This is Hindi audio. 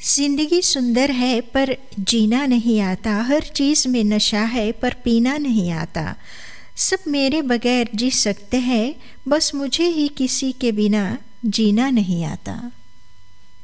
जिंदगी सुंदर है पर जीना नहीं आता, हर चीज़ में नशा है पर पीना नहीं आता। सब मेरे बगैर जी सकते हैं, बस मुझे ही किसी के बिना जीना नहीं आता।